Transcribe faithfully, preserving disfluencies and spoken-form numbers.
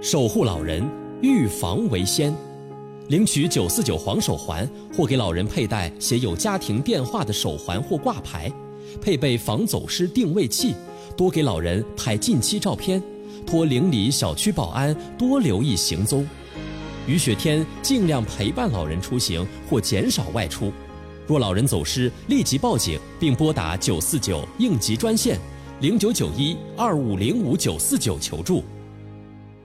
守护老人，预防为先。领取九四九黄手环，或给老人佩戴写有家庭电话的手环或挂牌，配备防走失定位器，多给老人拍近期照片，托邻里小区保安多留意行踪。雨雪天尽量陪伴老人出行或减少外出。若老人走失，立即报警并拨打九四九应急专线零九九一二五零五九四九求助。